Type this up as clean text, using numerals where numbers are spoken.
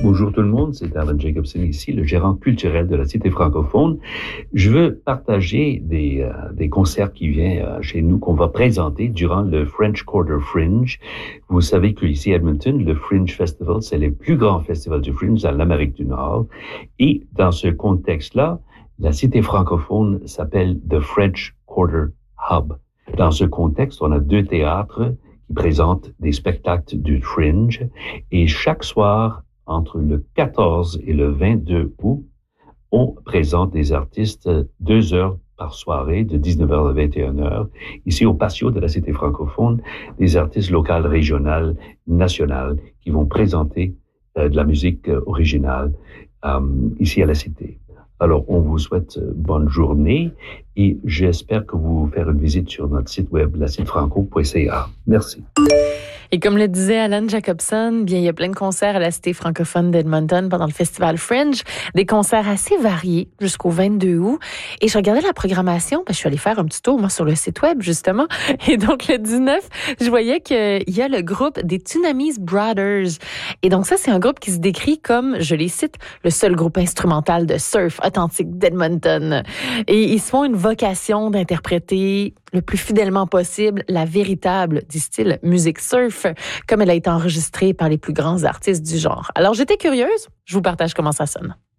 Bonjour tout le monde, c'est Alan Jacobson ici, le gérant culturel de la Cité francophone. Je veux partager des concerts qui viennent chez nous, qu'on va présenter durant le French Quarter Fringe. Vous savez qu'ici à Edmonton, le Fringe Festival, c'est le plus grand festival du Fringe dans l'Amérique du Nord. Et dans ce contexte-là, la Cité francophone s'appelle The French Quarter Hub. Dans ce contexte, on a 2 théâtres qui présentent des spectacles du Fringe. Et chaque soir, entre le 14 et le 22 août, on présente des artistes 2 heures par soirée, de 19h à 21h, ici au patio de la Cité francophone, des artistes locaux, régionales, nationales, qui vont présenter de la musique originale ici à la Cité. Alors, on vous souhaite bonne journée et j'espère que vous faire une visite sur notre site web, lacitefranco.ca. Merci. Et comme le disait Alan Jacobson, bien, il y a plein de concerts à la Cité francophone d'Edmonton pendant le Festival Fringe, des concerts assez variés jusqu'au 22 août. Et je regardais la programmation, parce que je suis allée faire un petit tour, moi, sur le site web, justement. Et donc, le 19, je voyais qu'il y a le groupe des Tunamis Brothers. Et donc, ça, c'est un groupe qui se décrit comme, je les cite, le seul groupe instrumental de surf authentique d'Edmonton. Et ils se font une vocation d'interpréter le plus fidèlement possible la véritable, disent-ils, musique surf, comme elle a été enregistrée par les plus grands artistes du genre. Alors, j'étais curieuse. Je vous partage comment ça sonne.